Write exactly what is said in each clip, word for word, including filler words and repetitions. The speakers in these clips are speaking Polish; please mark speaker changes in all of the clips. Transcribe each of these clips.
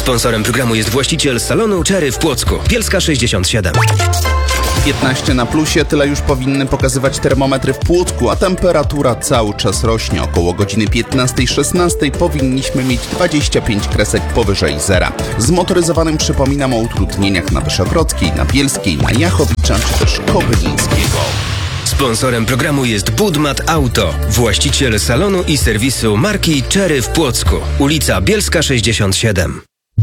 Speaker 1: Sponsorem programu jest właściciel salonu Cherry w Płocku. Bielska sześćdziesiąt siedem.
Speaker 2: piętnaście na plusie, tyle już powinny pokazywać termometry w Płocku, a temperatura cały czas rośnie. Około godziny piętnastej szesnastej powinniśmy mieć dwadzieścia pięć kresek powyżej zera. Z motoryzowanym przypominam o utrudnieniach na Wyszogrodzkiej, na Bielskiej, na Jachowicza czy też Kobylińskiego.
Speaker 1: Sponsorem programu jest Budmat Auto, właściciel salonu i serwisu marki Cherry w Płocku. Ulica Bielska sześćdziesiąt siedem.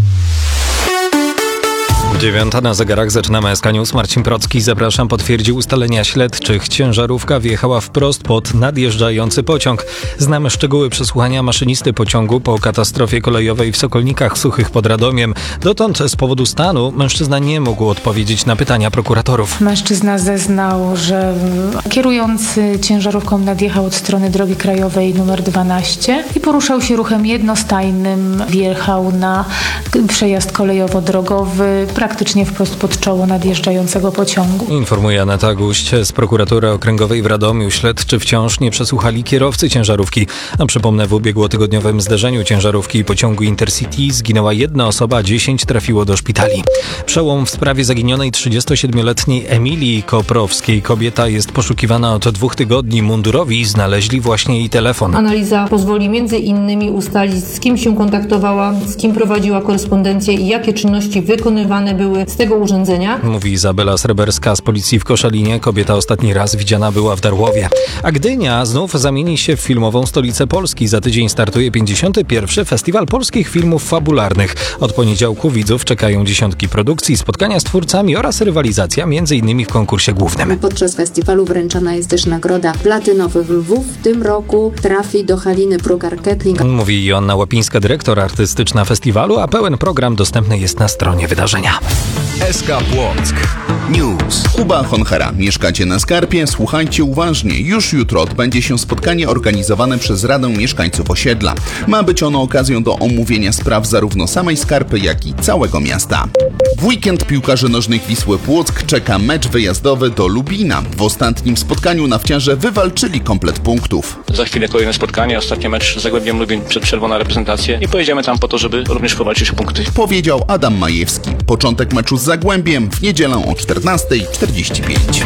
Speaker 3: Dziewiąta na zegarach, zaczynamy S K News. Marcin Procki, zapraszam. Potwierdził ustalenia śledczych. Ciężarówka wjechała wprost pod nadjeżdżający pociąg. Znamy szczegóły przesłuchania maszynisty pociągu po katastrofie kolejowej w Sokolnikach Suchych pod Radomiem. Dotąd z powodu stanu mężczyzna nie mógł odpowiedzieć na pytania prokuratorów.
Speaker 4: Mężczyzna zeznał, że kierujący ciężarówką nadjechał od strony drogi krajowej numer dwanaście i poruszał się ruchem jednostajnym. Wjechał na przejazd kolejowo-drogowy praktycznie wprost pod czoło nadjeżdżającego pociągu.
Speaker 3: Informuje Aneta Guść z prokuratury okręgowej w Radomiu. Śledczy wciąż nie przesłuchali kierowcy ciężarówki. A przypomnę, w ubiegłotygodniowym zderzeniu ciężarówki i pociągu Intercity zginęła jedna osoba, a dziesięć trafiło do szpitali. Przełom w sprawie zaginionej trzydziestosiedmioletniej Emilii Koprowskiej. Kobieta jest poszukiwana od dwóch tygodni. Mundurowi znaleźli właśnie jej telefon.
Speaker 5: Analiza pozwoli między innymi ustalić, z kim się kontaktowała, z kim prowadziła korespondencję i jakie czynności wykonywane były z tego urządzenia.
Speaker 3: Mówi Izabela Sreberska z policji w Koszalinie. Kobieta ostatni raz widziana była w Darłowie. A Gdynia znów zamieni się w filmową stolicę Polski. Za tydzień startuje pięćdziesiąty pierwszy Festiwal Polskich Filmów Fabularnych. Od poniedziałku widzów czekają dziesiątki produkcji, spotkania z twórcami oraz rywalizacja m.in. w konkursie głównym.
Speaker 6: Podczas festiwalu wręczana jest też nagroda Platynowych Lwów. W tym roku trafi do Haliny Prugar-Kettling.
Speaker 3: Mówi Joanna Łapińska, dyrektor artystyczna festiwalu, a pełen program dostępny jest na stronie wydarzenia.
Speaker 1: S K Płock News.
Speaker 2: Kuba Honchera. Mieszkacie na Skarpie? Słuchajcie uważnie. Już jutro odbędzie się spotkanie organizowane przez Radę Mieszkańców osiedla. Ma być ono okazją do omówienia spraw zarówno samej Skarpy, jak i całego miasta. W weekend piłkarzy nożnych Wisły Płock czeka mecz wyjazdowy do Lubina. W ostatnim spotkaniu nawciarze wywalczyli komplet punktów.
Speaker 7: Za chwilę kolejne spotkanie, ostatni mecz z Zagłębiem Lubin przed przerwą na reprezentację i pojedziemy tam po to, żeby również powalczyć o punkty.
Speaker 2: Powiedział Adam Majewski. Początek meczu z Zagłębiem w niedzielę o czternasta czterdzieści pięć.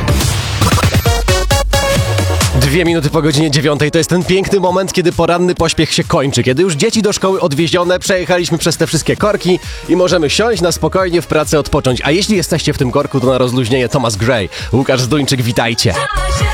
Speaker 8: Dwie minuty po godzinie dziewiątej to jest ten piękny moment, kiedy poranny pośpiech się kończy. Kiedy już dzieci do szkoły odwiezione, przejechaliśmy przez te wszystkie korki i możemy siąść na spokojnie w pracy odpocząć. A jeśli jesteście w tym korku, to na rozluźnienie Thomas Gray. Łukasz Zduńczyk, witajcie.